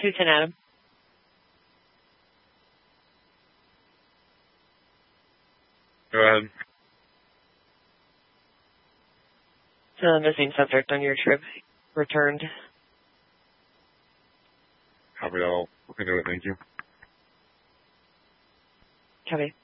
210 Adam. Go ahead. So the missing subject on your trip returned. Copy all. Look into it. Thank you. Copy.